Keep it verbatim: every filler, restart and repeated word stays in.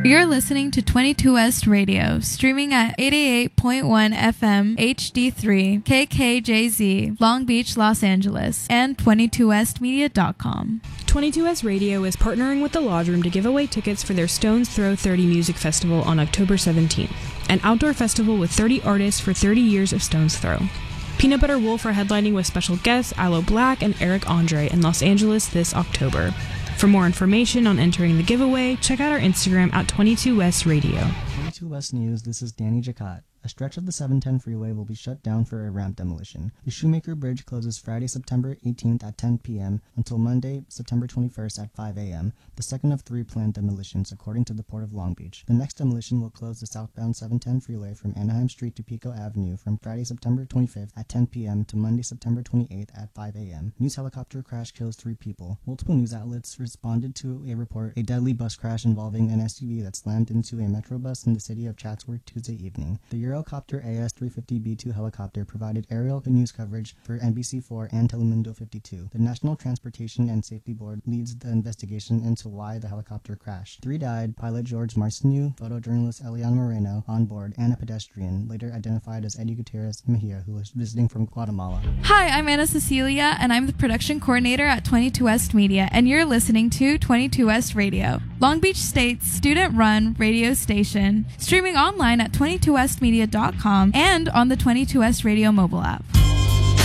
You're listening to twenty-two West Radio, streaming at eighty-eight point one F M H D three, K K J Z, Long Beach, Los Angeles, and twenty-two west media dot com. twenty-two West Radio is partnering with the Lodge Room to give away tickets for their Stones Throw thirty Music Festival on October seventeenth, an outdoor festival with thirty artists for thirty years of Stones Throw. Peanut Butter Wolf are headlining with special guests Aloe Black and Eric Andre in Los Angeles this October. For more information on entering the giveaway, check out our Instagram at twenty-two West Radio. twenty-two West News, this is Danny Jacat. A stretch of the seven ten freeway will be shut down for a ramp demolition. The Shoemaker Bridge closes Friday, September eighteenth at ten p.m. until Monday, September twenty-first at five a.m., the second of three planned demolitions, according to the Port of Long Beach. The next demolition will close the southbound seven ten freeway from Anaheim Street to Pico Avenue from Friday, September twenty-fifth at ten p.m. to Monday, September twenty-eighth at five a.m. News helicopter crash kills three people. Multiple news outlets responded to a report a deadly bus crash involving an S U V that slammed into a metro bus in the city of Chatsworth Tuesday evening. The Eurocopter A S three fifty B two helicopter provided aerial news coverage for N B C four and Telemundo fifty-two. The National Transportation and Safety Board leads the investigation into why the helicopter crashed. Three died: pilot George Marcineau, photojournalist Eliana Moreno on board, and a pedestrian, later identified as Eddie Gutierrez Mejia, who was visiting from Guatemala. Hi, I'm Anna Cecilia, and I'm the production coordinator at twenty-two West Media, and you're listening to twenty-two West Radio, Long Beach State's student-run radio station, streaming online at twenty-two west media dot com and on the twenty-two West Radio mobile app.